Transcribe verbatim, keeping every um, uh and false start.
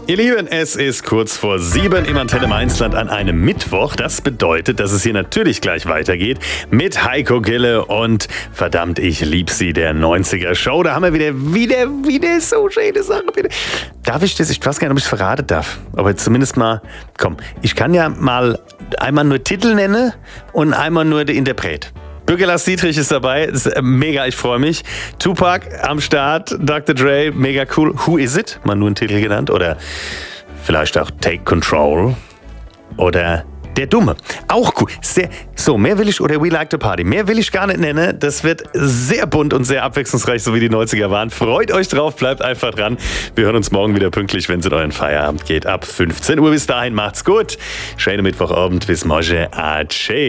Ihr Lieben, es ist kurz vor sieben im Antenne Mainzland an einem Mittwoch. Das bedeutet, dass es hier natürlich gleich weitergeht mit Heiko Gille und verdammt, ich lieb sie, der neunziger Show. Da haben wir wieder, wieder, wieder so schöne Sachen. Wieder. Darf ich das? Ich weiß gar nicht, ob ich es verraten darf. Aber zumindest mal, komm, ich kann ja mal einmal nur Titel nennen und einmal nur den Interpret. Bürger Lars Dietrich ist dabei, das ist mega, ich freue mich. Tupac am Start, Doktor Dre, mega cool. Who Is It? Mal nur einen Titel genannt. Oder vielleicht auch Take Control. Oder Der Dumme. Auch cool. Sehr, so, mehr will ich, oder We Like to Party. Mehr will ich gar nicht nennen. Das wird sehr bunt und sehr abwechslungsreich, so wie die neunziger waren. Freut euch drauf, bleibt einfach dran. Wir hören uns morgen wieder pünktlich, wenn es in euren Feierabend geht. Ab fünfzehn Uhr. Bis dahin, macht's gut. Schönen Mittwochabend. Bis morgen. Adieu.